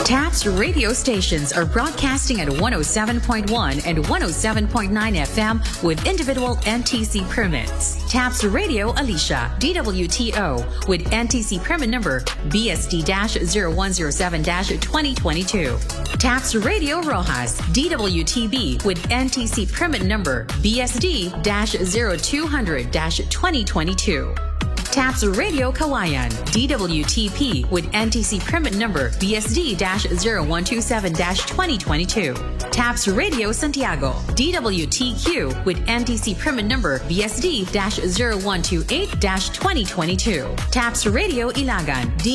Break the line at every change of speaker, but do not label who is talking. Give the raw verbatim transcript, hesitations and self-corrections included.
TAPS radio stations are broadcasting at one oh seven point one and one oh seven point nine F M with individual N T C permits. TAPS Radio Alicia, D W T O, with N T C permit number B S D zero one zero seven twenty twenty-two. TAPS Radio Rojas, D W T B, with N T C permit number B S D zero two hundred twenty twenty-two. TAPS Radio Kawayan, D W T P, with N T C permit number B S D zero one two seven twenty twenty-two. TAPS Radio Santiago, D W T Q, with N T C permit number B S D zero one two eight twenty twenty-two. TAPS Radio Ilagan, D